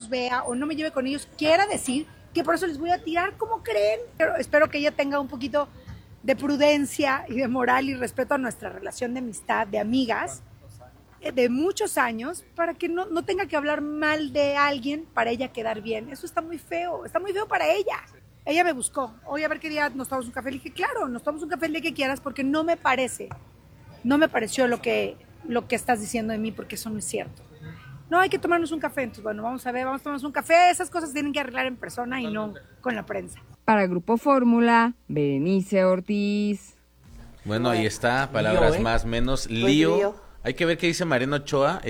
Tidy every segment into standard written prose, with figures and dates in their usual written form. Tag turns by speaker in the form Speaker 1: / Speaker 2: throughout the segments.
Speaker 1: los vea o no me lleve con ellos, quiera decir que por eso les voy a tirar. ¿Cómo creen? Pero espero que ella tenga un poquito de prudencia y de moral y respeto a nuestra relación de amistad, de amigas, de muchos años, para que no tenga que hablar mal de alguien para ella quedar bien. Eso está muy feo para ella. Ella me buscó, oye, a ver qué día nos tomamos un café. Le dije, claro, nos tomamos un café el día que quieras, porque no me pareció lo que estás diciendo de mí, porque eso no es cierto. No, hay que tomarnos un café. Entonces, bueno, vamos a tomarnos un café. Esas cosas tienen que arreglar en persona y no con la prensa.
Speaker 2: Para Grupo Fórmula, Berenice Ortiz.
Speaker 3: Bueno, ahí está, palabras
Speaker 4: lío,
Speaker 3: más, menos, lío. Hay que ver qué dice Mariana Ochoa,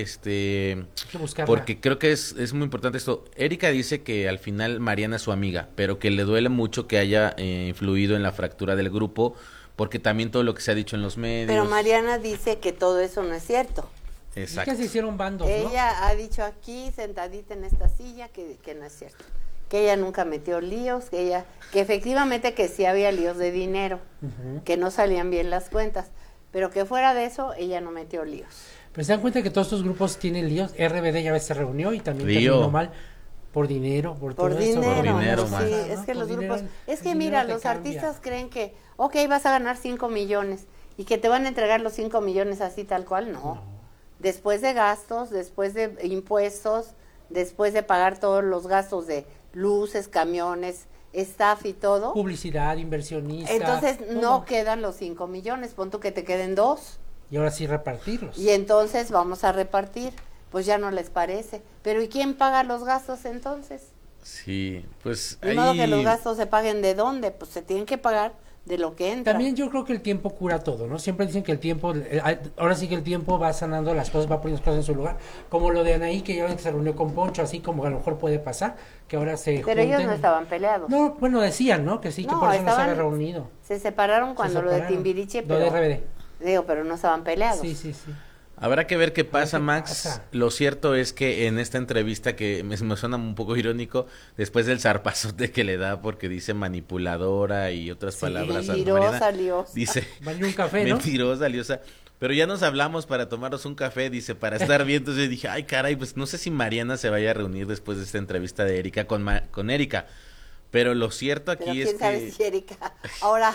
Speaker 3: porque creo que es muy importante esto. Erika dice que al final Mariana es su amiga, pero que le duele mucho que haya influido en la fractura del grupo, porque también todo lo que se ha dicho en los medios.
Speaker 5: Pero Mariana dice que todo eso no es cierto.
Speaker 3: Exacto.
Speaker 4: Es que se hicieron bandos, ¿no?
Speaker 5: Ella ha dicho aquí, sentadita en esta silla, que no es cierto. Que ella nunca metió líos, que efectivamente que sí había líos de dinero, que no salían bien las cuentas, pero que fuera de eso, ella no metió líos.
Speaker 4: Pero se dan cuenta que todos estos grupos tienen líos. RBD ya se reunió y también terminó mal por dinero, por todo eso.
Speaker 3: Por dinero,
Speaker 5: sí,
Speaker 3: más.
Speaker 5: es que los grupos, es que mira, los artistas creen que, vas a ganar 5 millones y que te van a entregar los 5 millones así tal cual, no. Después de gastos, después de impuestos, después de pagar todos los gastos de luces, camiones, staff y todo.
Speaker 4: Publicidad, inversionista.
Speaker 5: Entonces
Speaker 4: todo.
Speaker 5: no quedan los 5 millones, pon tú que te queden 2.
Speaker 4: Y ahora sí repartirlos.
Speaker 5: Y entonces vamos a repartir, pues ya no les parece. Pero ¿y quién paga los gastos entonces?
Speaker 3: Sí, pues
Speaker 5: De modo que los gastos se paguen ¿de dónde? Pues se tienen que pagar de lo que entra.
Speaker 4: También yo creo que el tiempo cura todo, ¿no? Siempre dicen que el tiempo, ahora sí que el tiempo va sanando las cosas, va poniendo las cosas en su lugar. Como lo de Anaí, que ya se reunió con Poncho, así como a lo mejor puede pasar, que ahora se
Speaker 5: Pero
Speaker 4: junten.
Speaker 5: ellos no estaban peleados.
Speaker 4: No, bueno, decían, ¿no? Que sí, que por eso no se había reunido.
Speaker 5: Se separaron cuando lo de Timbiriche, pero...
Speaker 4: Lo de RBD.
Speaker 5: Digo, pero no estaban peleados.
Speaker 4: Sí.
Speaker 3: Habrá que ver qué pasa, Max. Lo cierto es que en esta entrevista, que me suena un poco irónico, después del zarpazote que le da porque dice manipuladora y otras palabras.
Speaker 5: Mentirosa, liosa.
Speaker 3: Dice,
Speaker 4: un café, ¿no?
Speaker 3: Mentirosa, liosa. Pero ya nos hablamos para tomarnos un café, dice, para estar bien. Entonces dije, ay, caray, pues no sé si Mariana se vaya a reunir después de esta entrevista de Erika con Erika. Pero lo cierto aquí es que... ¿Quién
Speaker 5: sabe si Erika ahora,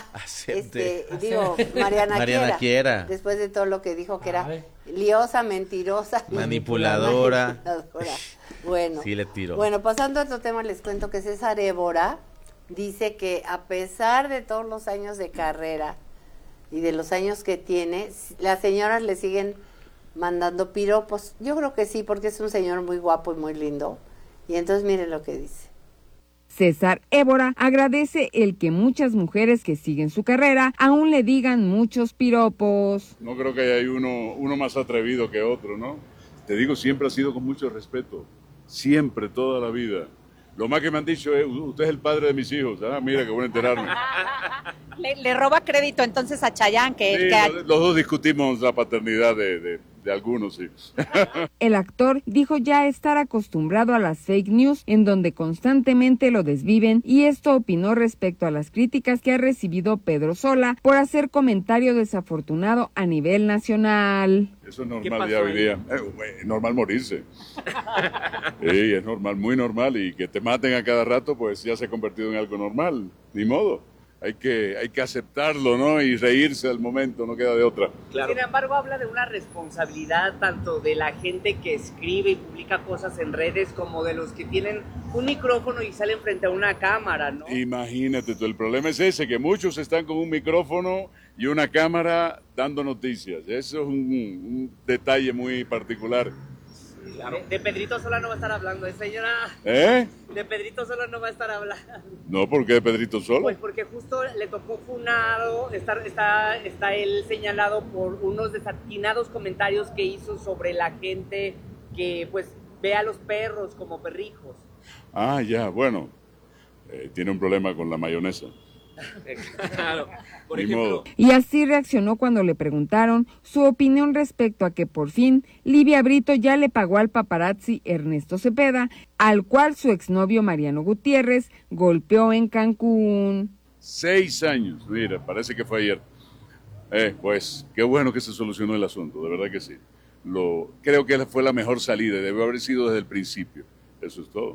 Speaker 5: Mariana quiera, después de todo lo que dijo que era liosa, mentirosa,
Speaker 3: manipuladora.
Speaker 5: Bueno,
Speaker 3: sí le tiró.
Speaker 5: Bueno, pasando a otro tema, les cuento que César Évora dice que a pesar de todos los años de carrera y de los años que tiene, las señoras le siguen mandando piropos. Yo creo que sí, porque es un señor muy guapo y muy lindo. Y entonces miren lo que dice.
Speaker 2: César Évora agradece el que muchas mujeres que siguen su carrera aún le digan muchos piropos.
Speaker 6: No creo que haya uno más atrevido que otro, ¿no? Te digo, siempre ha sido con mucho respeto. Siempre, toda la vida. Lo más que me han dicho es, usted es el padre de mis hijos. Ah, mira, qué bueno enterarme.
Speaker 7: Le roba crédito entonces a Chayanne.
Speaker 6: Los dos discutimos la paternidad de algunos, sí.
Speaker 2: El actor dijo ya estar acostumbrado a las fake news en donde constantemente lo desviven, y esto opinó respecto a las críticas que ha recibido Pedro Sola por hacer comentario desafortunado a nivel nacional.
Speaker 6: Eso es normal ya hoy día. Es normal morirse. Sí, es normal, muy normal, y que te maten a cada rato pues ya se ha convertido en algo normal, ni modo. Hay que aceptarlo, ¿no? Y reírse al momento, no queda de otra.
Speaker 8: Claro. Sin embargo, habla de una responsabilidad tanto de la gente que escribe y publica cosas en redes como de los que tienen un micrófono y salen frente a una cámara, ¿no?
Speaker 6: Imagínate tú, el problema es ese, que muchos están con un micrófono y una cámara dando noticias. Eso es un detalle muy particular.
Speaker 8: Claro. De Pedrito Sola no va a estar hablando, señora. De Pedrito Sola no va a estar hablando.
Speaker 6: No, ¿por qué de Pedrito Sola?
Speaker 8: Pues porque justo le tocó funado, está él señalado por unos desatinados comentarios que hizo sobre la gente que pues ve a los perros como perrijos.
Speaker 6: Ah, ya, bueno, tiene un problema con la mayonesa.
Speaker 8: Claro, por
Speaker 6: Ni
Speaker 8: ejemplo.
Speaker 6: modo.
Speaker 2: Y así reaccionó cuando le preguntaron su opinión respecto a que por fin Livia Brito ya le pagó al paparazzi Ernesto Cepeda, al cual su exnovio Mariano Gutiérrez golpeó en Cancún.
Speaker 6: 6 años, mira, parece que fue ayer. Pues, qué bueno que se solucionó el asunto, de verdad que sí. Creo que fue la mejor salida, debió haber sido desde el principio. Eso es todo.